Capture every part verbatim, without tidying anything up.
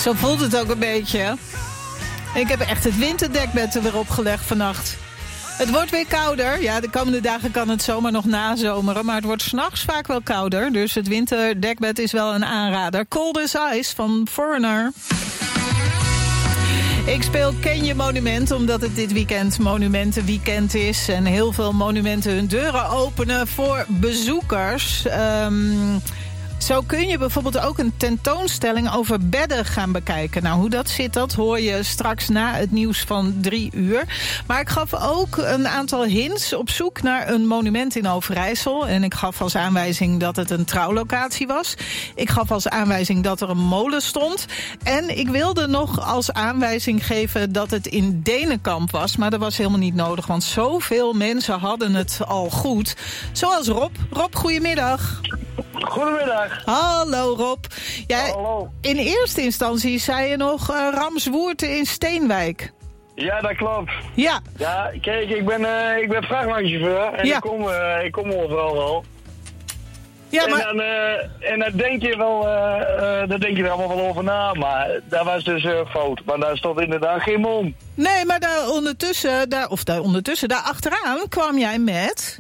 Zo voelt het ook een beetje. Ik heb echt het winterdekbed er weer opgelegd vannacht. Het wordt weer kouder. Ja, de komende dagen kan het zomaar nog nazomeren. Maar het wordt 's nachts vaak wel kouder. Dus het winterdekbed is wel een aanrader. Cold as Ice van Foreigner. Ik speel Ken je Monument, omdat het dit weekend Monumentenweekend is. En heel veel monumenten hun deuren openen voor bezoekers. Um, Zo kun je bijvoorbeeld ook een tentoonstelling over bedden gaan bekijken. Nou, hoe dat zit, dat hoor je straks na het nieuws van drie uur. Maar ik gaf ook een aantal hints op zoek naar een monument in Overijssel. En ik gaf als aanwijzing dat het een trouwlocatie was. Ik gaf als aanwijzing dat er een molen stond. En ik wilde nog als aanwijzing geven dat het in Denenkamp was. Maar dat was helemaal niet nodig, want zoveel mensen hadden het al goed. Zoals Rob. Rob, goedemiddag. Goedemiddag. Hallo Rob. Jij, Hallo. In eerste instantie zei je nog uh, Ramswoerte in Steenwijk. Ja, dat klopt. Ja. Ja, kijk, ik ben, uh, ik ben vrachtwagenchauffeur en ja. ik, kom, uh, ik kom overal wel. Ja, en, maar... dan, uh, en dan denk je wel, uh, uh, daar denk je er allemaal wel over na, maar dat was dus uh, fout. Maar daar stond inderdaad geen mom. Nee, maar daar ondertussen, daar, of daar ondertussen, daar achteraan kwam jij met...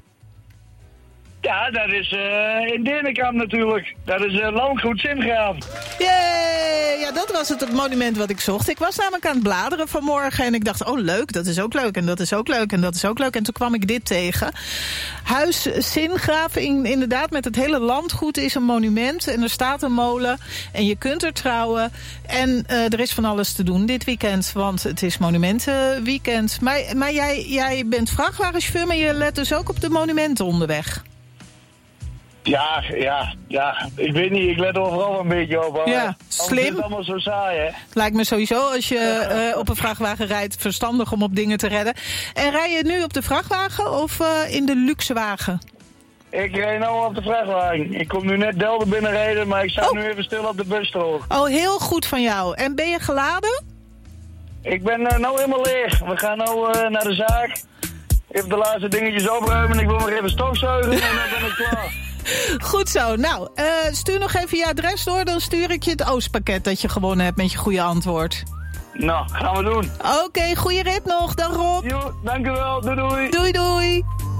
Ja, dat is uh, in Denenkamp natuurlijk. Dat is uh, Landgoed Simgraaf. Yay! Ja, dat was het, het monument wat ik zocht. Ik was namelijk aan het bladeren vanmorgen en ik dacht, oh leuk, dat is ook leuk en dat is ook leuk en dat is ook leuk. En toen kwam ik dit tegen. Huis Simgraaf, in, inderdaad, met het hele landgoed is een monument en er staat een molen en je kunt er trouwen. En uh, er is van alles te doen dit weekend, want het is monumentenweekend. Maar, maar jij, jij bent vrachtwagenchauffeur, maar je let dus ook op de monumenten onderweg. Ja, ja, ja. Ik weet niet, ik let overal een beetje op. Ja, slim. Het is allemaal zo saai, hè? Lijkt me sowieso, als je uh, op een vrachtwagen rijdt, verstandig om op dingen te redden. En rij je nu op de vrachtwagen of uh, in de luxe wagen? Ik rijd nou op de vrachtwagen. Ik kom nu net Delden binnenrijden, maar ik sta oh. nu even stil op de busstrook. Oh, heel goed van jou. En ben je geladen? Ik ben uh, nou helemaal leeg. We gaan nou uh, naar de zaak. Even de laatste dingetjes opruimen. Ik wil nog even stofzuigen en dan ben ik klaar. Goed zo. Nou, uh, stuur nog even je adres door. Dan stuur ik je het Oostpakket dat je gewonnen hebt met je goede antwoord. Nou, gaan we doen. Oké, okay, goede rit nog. Dag Rob. Jo, dankjewel. Doei doei. Doei doei.